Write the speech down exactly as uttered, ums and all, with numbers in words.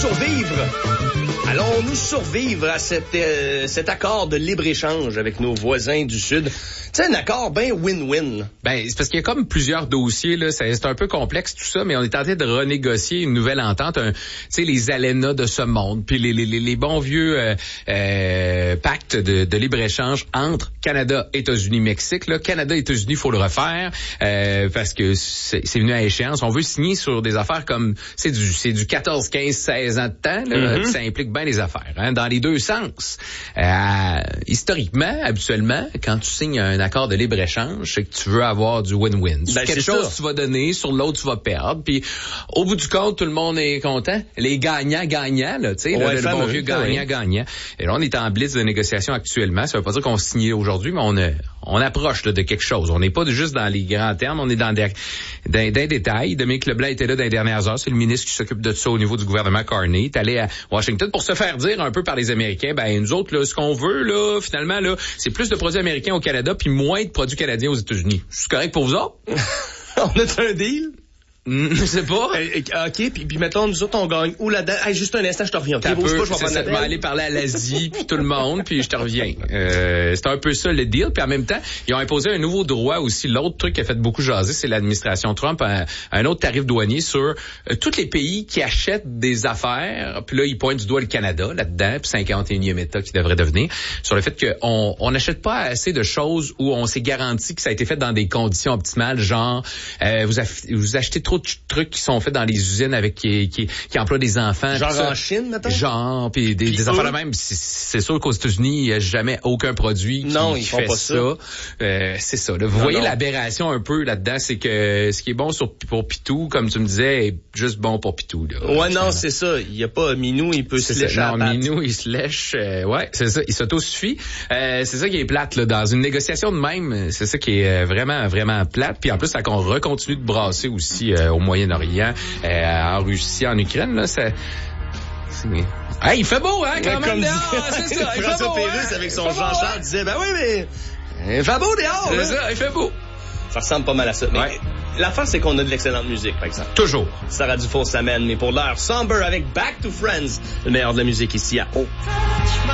survivre? Allons-nous survivre à cet, euh, cet accord de libre-échange avec nos voisins du Sud? C'est un accord bien win-win. Ben, c'est parce qu'il y a comme plusieurs dossiers, là. C'est, c'est un peu complexe tout ça, mais on est en train de renégocier une nouvelle entente. Tu sais, les ALENA de ce monde, puis les, les, les bons vieux euh, euh, pactes de, de libre-échange entre Canada, États-Unis, Mexique. Là, Canada, États-Unis, faut le refaire euh, parce que c'est, c'est venu à échéance. On veut signer sur des affaires comme c'est du c'est du quatorze, quinze, seize ans de temps. Là, mm-hmm. Ça implique bien les affaires, hein, dans les deux sens. Euh, historiquement, habituellement, quand tu signes un accord de libre-échange, c'est que tu veux avoir du win-win. Sur ben, quelque chose, ça. Tu vas donner, sur l'autre, tu vas perdre. Puis, au bout du compte, tout le monde est content. Les gagnants-gagnants, là, tu sais, ouais, le, le bon vieux gagnant-gagnant. Et là, on est en blitz de négociation actuellement. Ça veut pas dire qu'on signe aujourd'hui, mais on, a, on approche là, de quelque chose. On n'est pas juste dans les grands termes, on est dans des, dans, dans des détails. Dominique Leblanc était là dans les dernières heures. C'est le ministre qui s'occupe de ça au niveau du gouvernement Carney. Il est allé à Washington pour se faire dire un peu par les Américains, ben nous autres, là, ce qu'on veut, là, finalement, là, c'est plus de produits américains au Canada puis moins de produits canadiens aux États-Unis. C'est correct pour vous autres? On a un deal? Mm, je sais pas. Euh, OK, puis, puis mettons, nous autres, on gagne où là-dedans? Hey, juste un instant, je te reviens. Okay, peu, pas, je vais ça, aller parler à l'Asie, puis tout le monde, puis je te reviens. Euh, c'est un peu ça le deal. Puis en même temps, ils ont imposé un nouveau droit aussi. L'autre truc qui a fait beaucoup jaser, c'est l'administration Trump, un, un autre tarif douanier sur euh, tous les pays qui achètent des affaires. Puis là, ils pointent du doigt le Canada là-dedans, puis cinquante et unième État qui devrait devenir, sur le fait qu'on on n'achète pas assez de choses où on s'est garanti que ça a été fait dans des conditions optimales, genre euh, vous, aff- vous achetez trop de trucs qui sont faits dans les usines avec qui qui, qui emploient des enfants. Genre en Chine, mettons? Genre, puis des, des affaires de même. C'est, c'est sûr qu'aux États-Unis, il n'y a jamais aucun produit qui, non, qui ils fait font pas ça. ça. Euh, c'est ça. Là. Vous non, voyez non. L'aberration un peu là-dedans, c'est que ce qui est bon sur, pour Pitou, comme tu me disais, est juste bon pour Pitou. Là, ouais, non, c'est ça. Il n'y a pas Minou, il peut se lécher à la patte. Minou, il se lèche. Euh, ouais, c'est ça. Il s'autosuffit. Euh, c'est ça qui est plate là. Dans une négociation de même, c'est ça qui est vraiment, vraiment plate. Puis en plus, ça qu'on recontinue de brasser aussi euh, au Moyen-Orient. Euh, en Russie, en Ukraine, là, ça... C'est... Hey, il fait beau, hein, quand même, dehors, c'est ça, il fait beau, Pérus, hein? avec son Jean-Charles, hein? Disait, ben oui, mais... Il fait beau dehors, c'est là. ça, il fait beau. Ça ressemble pas mal à ça. Mais ouais. L'affaire, c'est qu'on a de l'excellente musique, par exemple. Toujours. Sarah Dufour s'amène, mais pour l'heure, Somber avec Back to Friends, le meilleur de la musique ici à O.